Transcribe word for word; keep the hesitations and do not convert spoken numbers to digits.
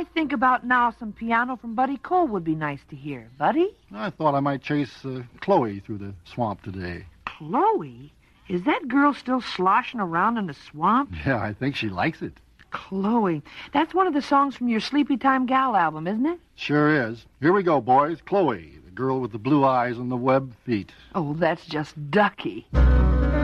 I think about now some piano from Buddy Cole would be nice to hear. Buddy? I thought I might chase uh, Chloe through the swamp today. Chloe? Is that girl still sloshing around in the swamp? Yeah, I think she likes it. Chloe. That's one of the songs from your Sleepy Time Gal album, isn't it? Sure is. Here we go, boys. Chloe, the girl with the blue eyes and the web feet. Oh, that's just ducky.